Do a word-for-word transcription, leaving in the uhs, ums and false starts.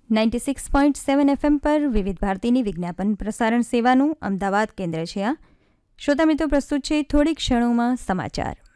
Ninety six point seven FM પર વિવિધ ભારતીની વિજ્ઞાપન પ્રસારણ સેવાનું અમદાવાદ કેન્દ્ર છે. આ શ્રોતા મિત્રો, પ્રસ્તુત છે થોડીક ક્ષણોમાં સમાચાર.